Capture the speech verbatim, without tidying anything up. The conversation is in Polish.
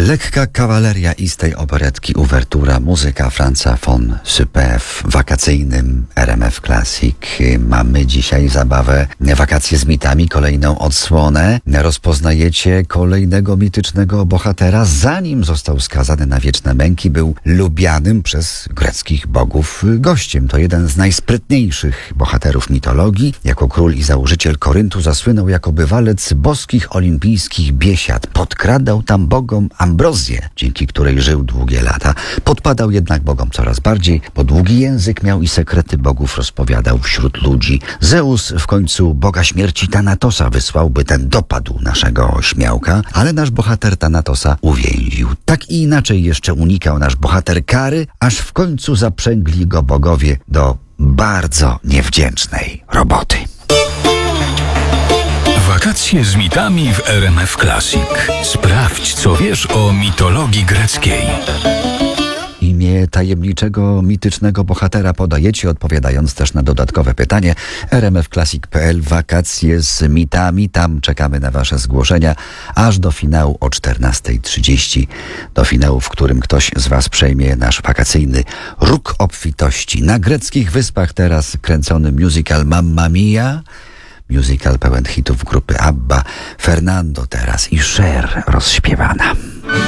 Lekka kawaleria i z tej operetki uwertura, muzyka Franza von Suppé w wakacyjnym R M F Classic. Mamy dzisiaj zabawę Wakacje z mitami, kolejną odsłonę. Rozpoznajecie kolejnego mitycznego bohatera. Zanim został skazany na wieczne męki, był lubianym przez greckich bogów gościem. To jeden z najsprytniejszych bohaterów mitologii. Jako król i założyciel Koryntu zasłynął jako bywalec boskich olimpijskich biesiad. Podkradał tam bogom ambrozję, dzięki której żył długie lata. Podpadał jednak bogom coraz bardziej, bo długi język miał i sekrety bogów rozpowiadał wśród ludzi. Zeus w końcu boga śmierci Tanatosa wysłał, by ten dopadł naszego śmiałka, ale nasz bohater Tanatosa uwięził. Tak i inaczej jeszcze unikał nasz bohater kary, aż w końcu zaprzęgli go bogowie do bardzo niewdzięcznej roboty. Wakacje z mitami w R M F Classic. Sprawdź, co wiesz o mitologii greckiej. Imię tajemniczego, mitycznego bohatera podajecie, odpowiadając też na dodatkowe pytanie. R M F Classic kropka p l, wakacje z mitami. Tam czekamy na wasze zgłoszenia aż do finału o czternastej trzydzieści. Do finału, w którym ktoś z was przejmie nasz wakacyjny róg obfitości. Na greckich wyspach teraz kręcony musical Mamma Mia. Musical pełen hitów grupy ABBA. Fernando teraz i Cher rozśpiewana.